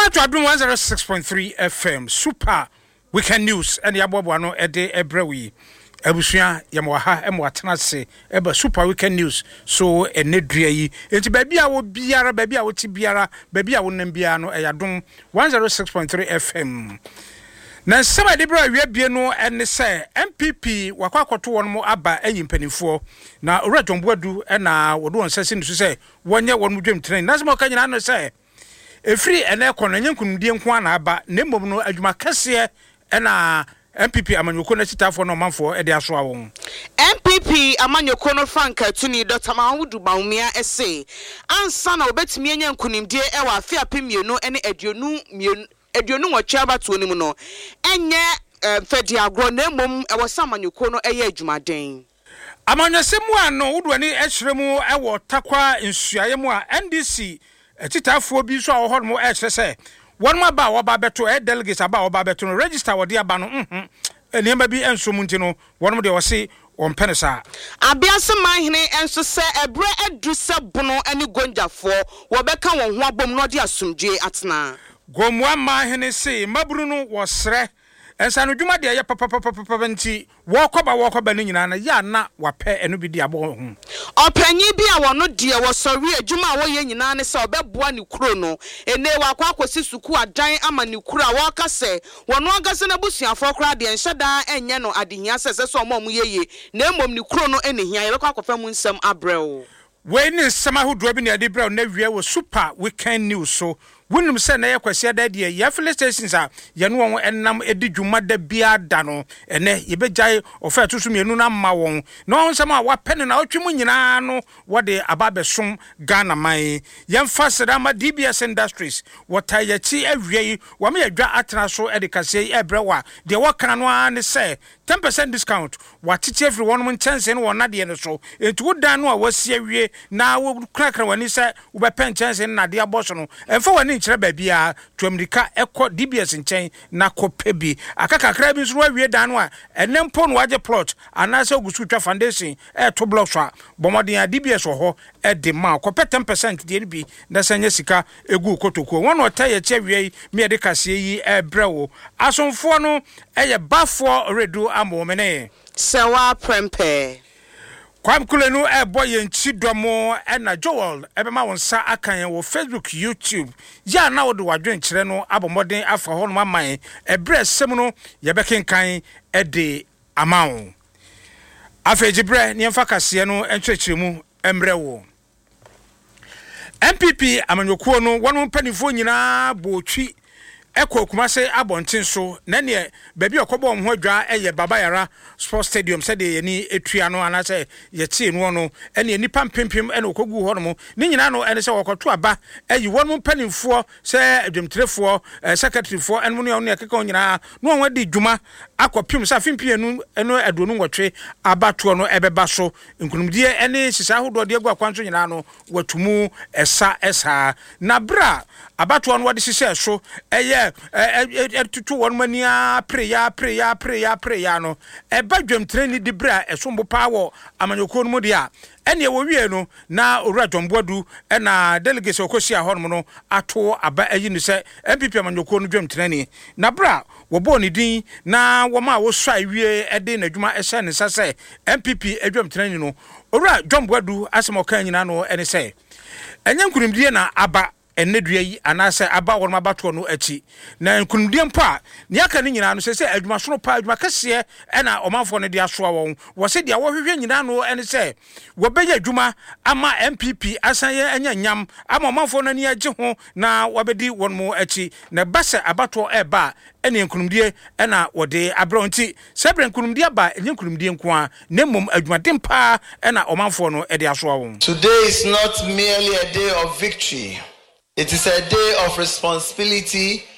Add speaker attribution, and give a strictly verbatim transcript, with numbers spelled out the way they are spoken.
Speaker 1: Welcome to Adum one oh six point three F M Super Weekend News and Yabobo no ede ebrewi abusua yamwaha emwatena se eba Super Weekend News so enedua yi enti baabi a wo biara baabi a wo ti biara baabi a wo nam biara no eyadum one oh six point three F M na sema de bra wie bie no ene se M P P wakwakoto won mo aba ayimpanifo na owura Jomboadu na wodo won sese nsu se wonye won mo dwem tren na sema ka nyina no se efiri ene kono nyankunudie nko na aba na mmom no adwuma kase na M P P amanyoko na chitafo no manfo e de aso awon
Speaker 2: M P P amanyoko no Franka tuni Doctor Mahmudu Bawumia ese ansa na obetimi nyankunimdie e wa afia pemienu ene aduonu mienu aduonu nwocha abatuo nimu no enye fedi agro na mmom e wo samanyoko no eye adwumaden
Speaker 1: amanyosemu ano wodwani ehyeremu e wo takwa nsuaye mu a N D C chitafo bi so a wo hono e kyere se one ma ba wo ba beto e delegate aba wo ba beto no register wo de aba no mhm eniema bi enso mu ntino wono de wo se on penesa
Speaker 2: abiase manhene enso se ebre edu se bono ani gonjafo wo beka won ho abom no de asumdwe atena
Speaker 1: gomwa manhene se maburu no wo sre ensa no dwuma de ye papa nti wo koba wo koba no nyina na ya na wape eno bi de abo ho
Speaker 2: opanyi bi a wono de wo sori adwuma wo ye nyina ne se obeboa ne kuro no ene wa kwa akosi suku adan ama ne kuro a wo ka se wono agase na busuafo kra de enhyeda enye no adehia se se so mo mu yeye na emom ne kuro no ene hia ye bekwa akofa mu nsam abrɛw
Speaker 1: we ni sama hodo bi na de brɛw na wie wo Super Weekend News so wunum se na yekwase da de ya file stations a ye no won enam edi dwuma da bia da no ene ye begyae ofa tusu mienu na ma won na won sama wa pene na otwemu nyina no wode ababesom Ghana man yemfa sedama D B S Industries wotayechi awie wa me yadwa atena so edikase ebrewa de waka no an se ten percent discount watete everyone mun chance no wona de no so enti wodan no a wasi awie na wo krakra wani se wo be pen chance na de aboso no emfa wani nkyere babia twamrika ekọ D B S nchen na kopebi akakakra bi so awie dan no a enempo no waje plot anase ogusu twa foundation e to block so bomoden D B S ho e de ma ko ten percent de bi na sanya sika egu kotoko won o taye chewie me de kase yi e brewo asomfo no eye bafo redu amomene
Speaker 2: sewa prempe
Speaker 1: Kwam kulenu e boy nchi domo e na Joel e be ma wonsa akan wo Facebook YouTube ya na wo de wadwen kire no abomoden afa ho no maman e bre sem no ye bekenkan e de amawo afeji bre ne mfa kase no entwekiremu emrewo M P P amanyoko no wonu panifo nyina botwi Eko kumase abontin so na ne baabi okobo ho adwa eye Babayara Sports Stadium said ye ni etua no anase ye tie no no ene nipa mpempem ene okogu ho no mo ni nyina no ene se wokoto aba eyi wonu panimfo se adwemtrefo secretaryfo ene no ne keka nyina no won di dwuma akopim sa fimpienu eno adonu nwotwe abato no ebeba so nkunumdie ene sisa hodo de egu akwanso nyina no watumu esa esa na bra abato no wode sise so eye tutu won mania prayer prayer prayer prayer no e badwam treni di bra esombo pawo amanyoko no mu dia ene wo wie no na owura Jomboadu e na delegate okosi a hono no ato aba ayi ni se M P P amanyoko no dwam treni na bra wo bo ni din na wo ma wo swa wie e de na dwuma e hye ne sase M P P adwam treni no owura Jomboadu asemo kan nyina no ene se enye nkunimdie na aba enedua yi anase aba won mabato no achi na nkunudie mpo a ne aka ne nyina no se se adwuma so no pa adwuma kase e na omanfo no de asoa won wo se de wo hwehwe nyina no ene se wo beye adwuma ama M P P asan ye anya nyam ama omanfo no ne age ho na wobedi won mo achi na base abato e ba ene nkunudie e na wode abronti sebre nkunudie ba enye nkunudie nko a na mom adwuma dem pa e na omanfo no e de asoa won.
Speaker 3: Today is not merely a day of victory. It is a day of responsibility